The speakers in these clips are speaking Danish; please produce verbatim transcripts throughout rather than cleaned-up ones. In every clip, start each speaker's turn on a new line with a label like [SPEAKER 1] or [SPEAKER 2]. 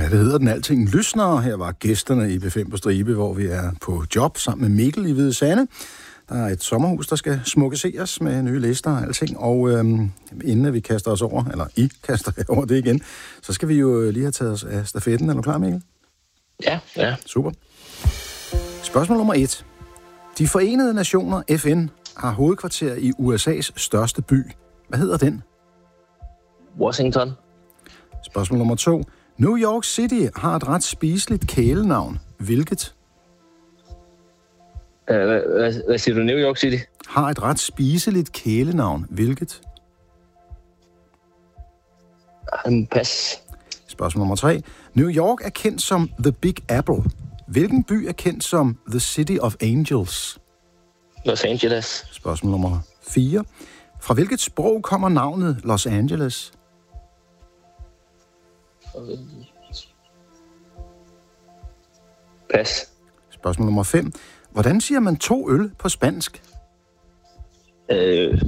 [SPEAKER 1] Ja, det hedder den Alting Lysner. Her var gæsterne i B fem på stribe, hvor vi er på job sammen med Mikkel i Hvide Sande. Der er et sommerhus, der skal smukkeseres med nye lister og alting. Og øhm, inden vi kaster os over, eller I kaster over det igen, så skal vi jo lige have taget os af stafetten. Er du klar, Mikkel?
[SPEAKER 2] Ja, ja.
[SPEAKER 1] Super. Spørgsmål nummer et. De Forenede Nationer, F N, har hovedkvarter i U S A's største by. Hvad hedder den?
[SPEAKER 2] Washington.
[SPEAKER 1] Spørgsmål nummer to. New York City har et ret spiseligt kælenavn. Hvilket?
[SPEAKER 2] Uh, hvad, hvad, hvad siger du? New York City?
[SPEAKER 1] Har et ret spiseligt kælenavn. Hvilket?
[SPEAKER 2] Um, pas.
[SPEAKER 1] Spørgsmål nummer tre. New York er kendt som The Big Apple. Hvilken by er kendt som The City of Angels?
[SPEAKER 2] Los Angeles.
[SPEAKER 1] Spørgsmål nummer fire. Fra hvilket sprog kommer navnet Los Angeles?
[SPEAKER 2] Pas.
[SPEAKER 1] Spørgsmål nummer fem. Hvordan siger man to øl på spansk?
[SPEAKER 2] Øh...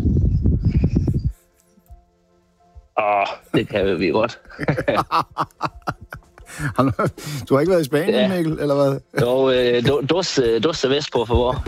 [SPEAKER 2] Åh, det kan vi godt.
[SPEAKER 1] Du har ikke været i Spanien, ja. Mikkel, eller hvad?
[SPEAKER 2] Jo, øh, do, dos, dos cerveza, por favor.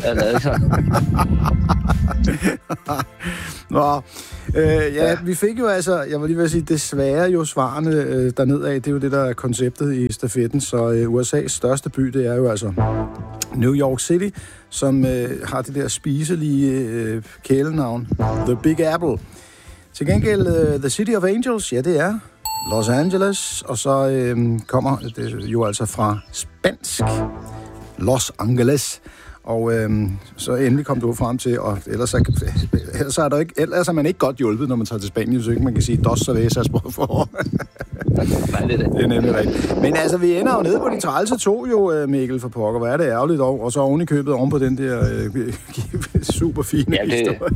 [SPEAKER 1] Nå, øh, ja, vi fik jo altså, jeg var lige ved at sige, desværre jo svarene øh, dernedad. Det er jo det, der er konceptet i stafetten. Så øh, U S A's største by, det er jo altså New York City, som øh, har det der spiselige øh, kælenavn, The Big Apple. Til gengæld, uh, The City of Angels, ja, det er Los Angeles, og så øh, kommer det jo altså fra spansk, Los Angeles. Og øh, så endelig kom du frem til, og ellers er, ellers er, der ikke, ellers er man ikke godt hjulpet, når man tager til Spanien, så ikke man kan sige dos cervezas på for.
[SPEAKER 2] Nej, det er det.
[SPEAKER 1] Det er nemlig rigtigt. Men altså, vi ender jo nede på de trælse to jo, Mikkel, for pokker. Hvad er det ærgerligt over? Og så oven i købet oven på den der øh, super fine
[SPEAKER 2] ja, det...
[SPEAKER 1] historie.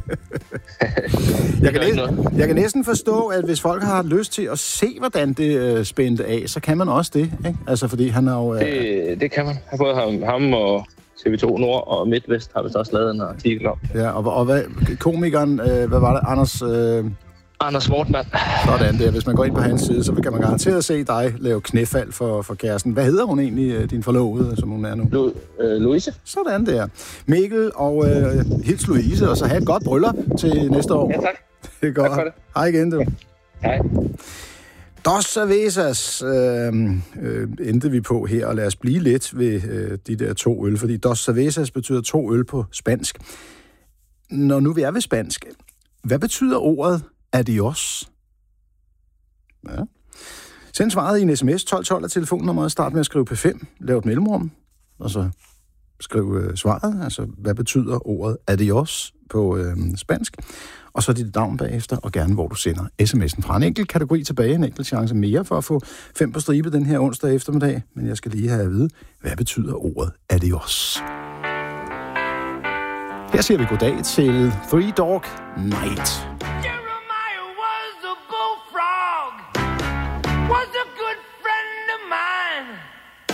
[SPEAKER 1] jeg, kan næsten, jeg kan næsten forstå, at hvis folk har lyst til at se, hvordan det øh, spændte af, så kan man også det, ikke? Altså, fordi han er jo... Øh...
[SPEAKER 2] Det, det kan man. Jeg har både ham, ham og... T V to Nord og Midtvest har vist også lavet en artikel om.
[SPEAKER 1] Ja, og, og hvad, komikeren, øh, hvad var det, Anders... Øh...
[SPEAKER 2] Anders Mortmann.
[SPEAKER 1] Sådan der. Hvis man går ind på hans side, så kan man garanteret se dig lave knæfald for, for kæresten. Hvad hedder hun egentlig, din forlovede, som hun er nu?
[SPEAKER 2] Lu- øh, Louise.
[SPEAKER 1] Sådan der. Mikkel, og øh, hils Louise, og så have et godt bryllup til næste år.
[SPEAKER 2] Ja, tak.
[SPEAKER 1] Det er godt.
[SPEAKER 2] Tak for det.
[SPEAKER 1] Hej igen, du.
[SPEAKER 2] Hej.
[SPEAKER 1] Dos cervezas øh, øh, endte vi på her, og lad os blive lidt ved øh, de der to øl, fordi dos cervezas betyder to øl på spansk. Når nu vi er ved spansk, hvad betyder ordet adios? Ja. Send svaret i en sms, tolv tolv er telefonnummeret, start med at skrive P fem, lav et mellemrum, og så skriv øh, svaret, altså hvad betyder ordet adios på øh, spansk, og så dit navn bagefter, og gerne hvor du sender sms'en fra. En enkelt kategori tilbage, en enkelt chance mere for at få fem på stribe den her onsdag eftermiddag, men jeg skal lige have at vide, hvad betyder ordet adios? Her siger vi goddag til Three Dog Night.